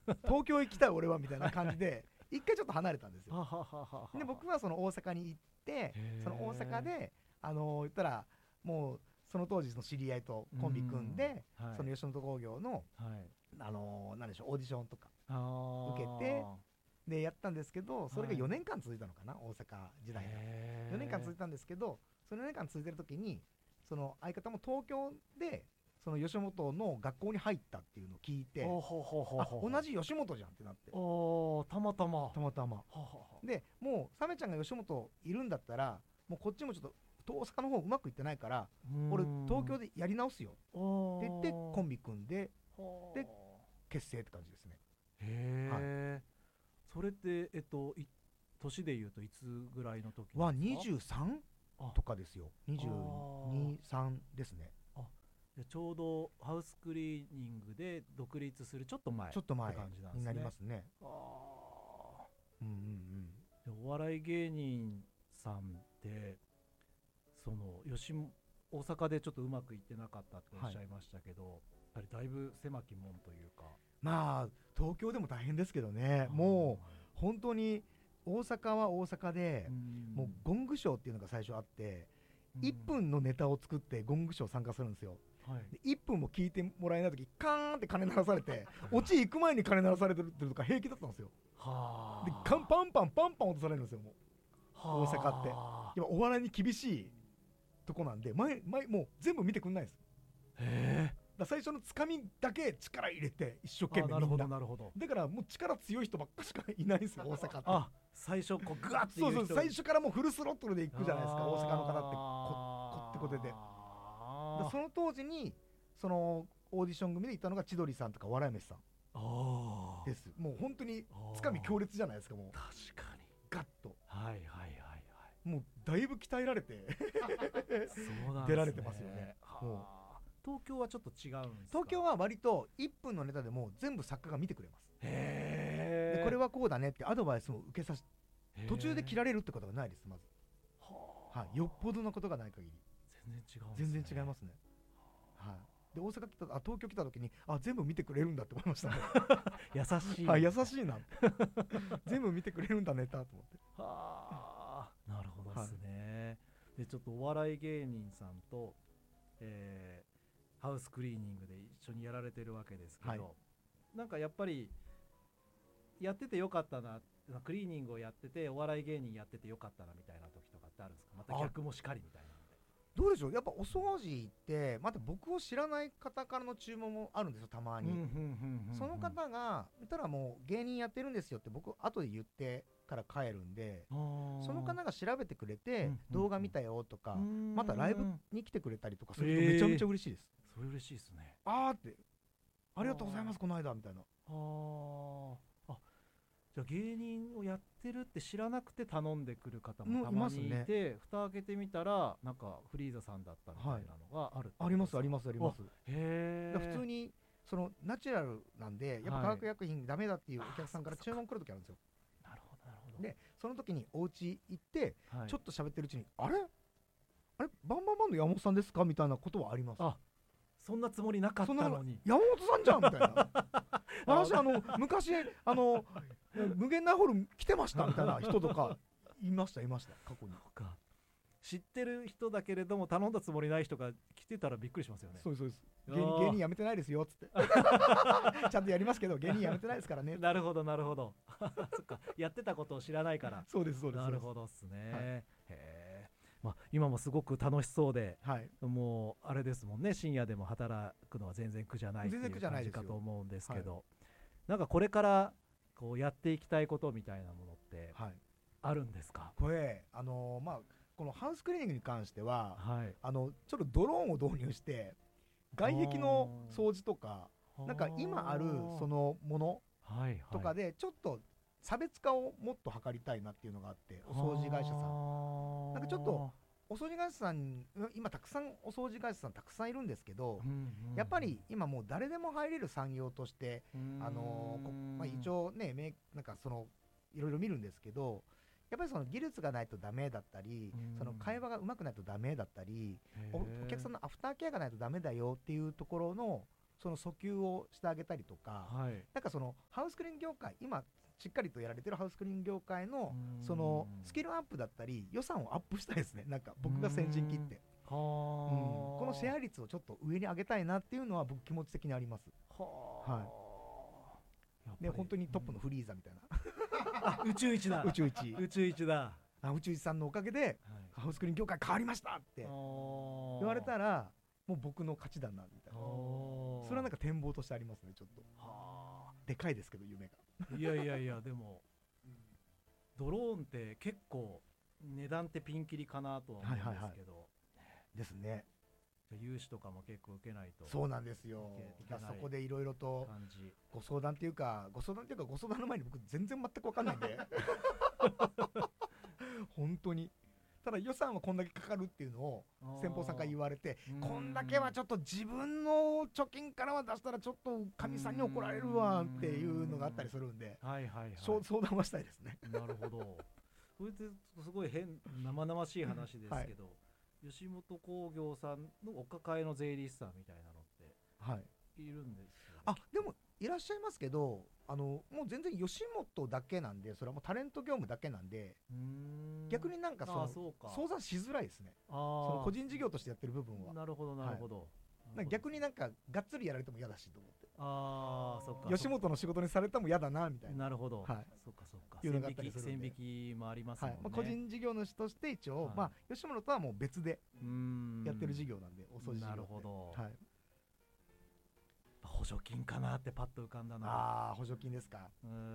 東京行きたい俺はみたいな感じで一回ちょっと離れたんですよ。 はははははで僕はその大阪に行って、その大阪で言ったらもうその当時の知り合いとコンビ組んで、 はいその吉本興業のはいなんでしょう、オーディションとかあ受けてでやったんで、すけどそれがはい 4年間続いたのかな、大阪時代が4年間続いたんですけど、その4年間続いてる時にその相方も東京でその吉本の学校に入ったっていうのを聞いて、 ほうほうほうほうほう同じ吉本じゃんってなって、 おーたまたまたまたまはははでもうサメちゃんが吉本いるんだったらもうこっちもちょっと大阪の方うまくいってないから俺東京でやり直すよって言ってコンビ組んでで結成って感じですね。 へえ、それって年でいうといつぐらいの時はなんですか 23とかですよ。22、3ですね。 でちょうどハウスクリーニングで独立するちょっと前ちょっと前って感じなんですねになりますね。 あうんうんでお笑い芸人さんってその大阪でちょっとうまくいってなかったっておっしゃいましたけど、やっぱりだいぶ狭き門というか、 まあ東京でも大変ですけどね。もう本当に大阪は大阪でもうゴングショーっていうのが最初あって1分のネタを作ってゴングショー参加するんですよ。で1分も聞いてもらえない時カーンって鐘鳴らされてオチ行く前に鐘鳴らされてるとか平気だったんですよ。でパンパンパンパン落とされるんですよ。もう大阪って今お笑いに厳しいとこなんでもう全部見てくんないです。だ最初のつかみだけ力入れて一生懸命みんななるほどだからもう力強い人ばっかしかいないんですよ大阪って最初こうグワッてそう最初からもうフルスロットルで行くじゃないですか大阪の方ってこってことでその当時にそのオーディション組で行ったのが千鳥さんとか笑い飯さんです。もう本当につかみ強烈じゃないですか。もう確かにガッとはいもうだいぶ鍛えられてそうなんですね出られてますよね。も東京はちょっと違うんですか？ 東京は割と1分のネタでも全部作家が見てくれます。 へでこれはこうだねってアドバイスも受けさせ途中で切られるってことがないですまず。よっぽどのことがない限り全然違いますね。で大阪来た東京来た時に全部見てくれるんだって思いましたね。 優しい優しいな全部見てくれるんだネタと思って。 なるほどですね。でちょっとお笑い芸人さんと、ハウスクリーニングで一緒にやられてるわけですけど、なんかやっぱりやっててよかったな、クリーニングをやっててお笑い芸人やっててよかったなみたいな時とかってあるんですか？また逆もしかりみたいな。 どうでしょう、やっぱお掃除ってまた僕を知らない方からの注文もあるんですよたまに。その方が見たらもう芸人やってるんですよって僕後で言ってから帰るんで、その方が調べてくれて動画見たよとかまたライブに来てくれたりとかするとめちゃめちゃ嬉しいです。 それ嬉しいですね。 ってありがとうございますこの間みたいな。 じゃあ芸人をやってるって知らなくて頼んでくる方もたまにいて、蓋開けてみたらなんかフリーザさんだったみたいなのがある。 ありますありますあります。 へ普通にそのナチュラルなんでやっぱ化学薬品ダメだっていうお客さんから注文来る時あるんですよ。 なるほどなるほど。 でその時にお家行ってちょっと喋ってるうちにあれバンバンバンの山本さんですかみたいなことはあります。 そんなつもりなかったのに山本さんじゃんみたいな私昔無限大ホール来てましたみたいな人とかいました過去に。 知ってる人だけれども頼んだつもりない人が来てたらびっくりしますよね。 そうです芸人辞めてないですよっつってちゃんとやりますけど芸人辞めてないですからね。 なるほどなるほどそっかやってたことを知らないから。 そうですそうです。 なるほどっすね。今もすごく楽しそうで、もうあれですもんね、深夜でも働くのは全然苦じゃないっていう感じかと思うんですけど、なんかこれからこうやっていきたいことみたいなものってあるんですか？ これこのハウスクリーニングに関しては、ちょっとドローンを導入して外壁の掃除とかなんか今あるそのものとかでちょっと差別化をもっと図りたいなっていうのがあって、お掃除会社さんなんかちょっとお掃除会社さん今たくさんお掃除会社さんたくさんいるんですけど、やっぱり今もう誰でも入れる産業として一応ねなんかそのいろいろ見るんですけど、やっぱりその技術がないとダメだったりその会話がうまくないとダメだったりお客さんのアフターケアがないとダメだよっていうところのその訴求をしてあげたりとか、なんかそのハウスクリーニング業界今しっかりとやられてるハウスクリーニング業界のそのスキルアップだったり予算をアップしたいですね。なんか僕が先陣切ってこのシェア率をちょっと上に上げたいなっていうのは僕気持ち的にあります。で本当にトップのフリーザみたいな宇宙一だ宇宙一宇宙一さんのおかげでハウスクリーニング業界変わりましたって言われたらもう僕の勝ちだなみたいな、それはなんか展望としてありますね。ちょっとでかいですけど夢がいやでもドローンって結構値段ってピンキリかなとは思うんですけど、 ですね。 融資とかも結構受けないと。 そうなんですよ。そこでいろいろとご相談っていうかご相談の前に僕全然全く分かんないんで本当に。ただ予算はこんだけかかるっていうのを先方さんから言われて、こんだけはちょっと自分の貯金からは出したらちょっとかみさんに怒られるわっていうのがあったりするんで、相談はしたいですね。 なるほど。それってすごい生々しい話ですけど、吉本興業さんのお抱えの税理士さんみたいなのっているんですよね。 でもいらっしゃいますけど、もう全然吉本だけなんで、それはもうタレント業務だけなんで、逆になんかその相談しづらいですね。その個人事業としてやってる部分は。 なるほどなるほど。 逆になんかがっつりやられても嫌だしと思って。 そっか。 吉本の仕事にされても嫌だなみたいな。 なるほそっか。線引きもありますもんね。 個人事業主として一応吉本とはもう別でやってる事業なんで、お掃除事業。 なるほど。補助金かなってパッと浮かんだな。 補助金ですか。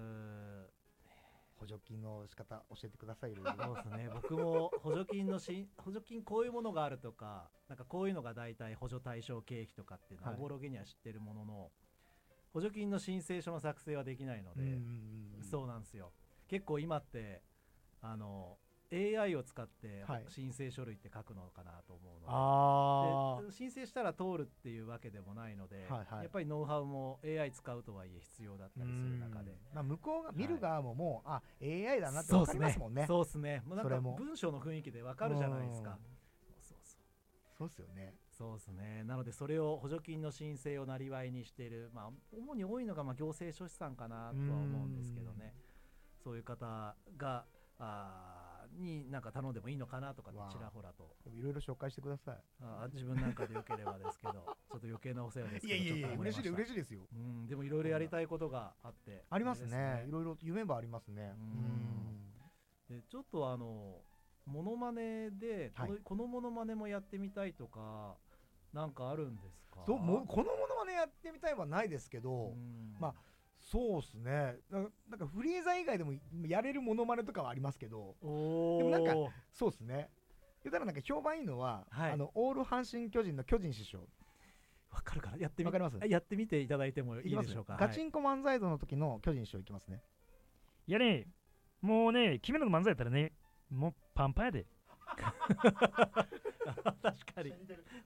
補助金の仕方教えてください。 そうですね。僕も補助金こういうものがあるとか、なんかこういうのが大体補助対象経費とかっていうのはおぼろげには知ってるものの、補助金の申請書の作成はできないので、そうなんですよ。結構今ってAI を使って申請書類って書くのかなと思うので、申請したら通るっていうわけでもないので、やっぱりノウハウも AI 使うとはいえ必要だったりする中で、 向こうが見る側ももうAI だなって分かりますもんね。 そうですね。なんか文章の雰囲気で分かるじゃないですか。 そうですよね。 そうですね。なのでそれを補助金の申請をなりわいにしている、主に多いのが行政書士さんかなとは思うんですけどね。そういう方がになんか頼んでもいいのかなとかちらほらといろいろ紹介してください。 自分なんかでよければですけどちょっと余計なお世話ですけど。 いや嬉しいですよ。 でもいろいろやりたいことがあってありますね。いろいろ夢はありますね。 でちょっとモノマネでこのモノマネもやってみたいとかなんかあるんですか？ このモノマネやってみたいはないですけど、そうですね。なんかフリーザ以外でもやれるモノマネとかはありますけど、でもなんかそうですね。言ったらなんか評判いいのは、オール阪神巨人の巨人師匠。 わかるかな？やってみていただいてもいいでしょうか。 ガチンコ漫才道の時の巨人師匠いきますね。 いやね、もうね、君らの漫才やったらね、もうパンパンやで。 確かに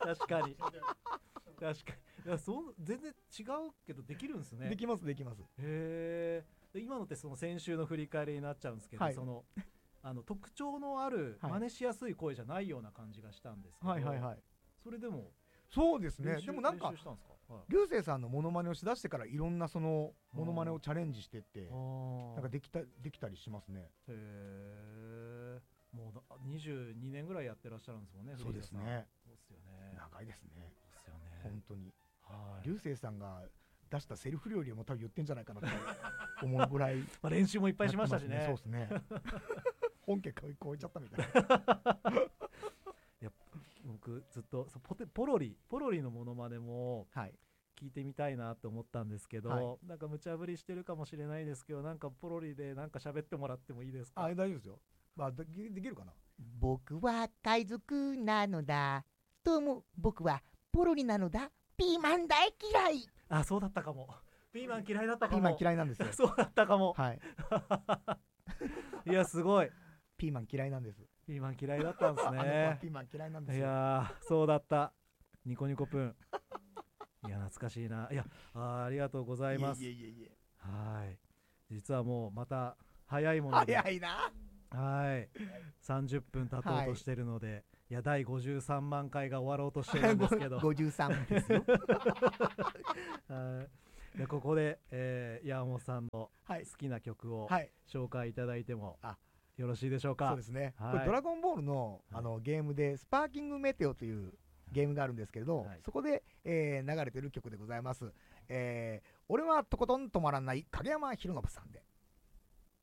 全然違うけどできるんですね。 できます。 へえ。今のってその先週の振り返りになっちゃうんですけど、その特徴のある真似しやすい声じゃないような感じがしたんですけど、それでもそうですね。でもなんか流星さんのモノマネをしだしてからいろんなそのモノマネをチャレンジしてってなんかできたりしますね。 へえ。もう22年ぐらいやってらっしゃるんですもんね。 そうですね。 そうですよね。 長いですね。 そうですよね。 本当に。流星さんが出したセリフ料理も多分言ってんじゃないかなと思うぐらい練習もいっぱいしましたしね。 そうですね。本家超えちゃったみたいな。 いや僕ずっとポロリのモノマネも聞いてみたいなと思ったんですけど、なんか無茶ぶりしてるかもしれないですけど、なんかポロリでなんか喋ってもらってもいいですか？ 大丈夫ですよ。できるかな。 僕は海賊なのだ。どうも僕はポロリなのだ。ピーマン大嫌い。 そうだったかも。ピーマン嫌いだったかも。 ピーマン嫌いなんですよ。 そうだったかも。いやすごい。 ピーマン嫌いなんです。 ピーマン嫌いだったんですね。 ピーマン嫌いなんですよ。 いやそうだった。ニコニコプン。いや懐かしいな。いやありがとうございます。はい。実はもうまた早いもので。 早いな。 30分経とうとしてるので、 いや第53万回が終わろうとしてるんですけど 53ですよでここで、山本さんの好きな曲を紹介いただいてもよろしいでしょうか。 そうですね、これドラゴンボールの、ゲームでスパーキングメテオというゲームがあるんですけれど、そこで、流れてる曲でございます。俺はとことん止まらない影山博信さんで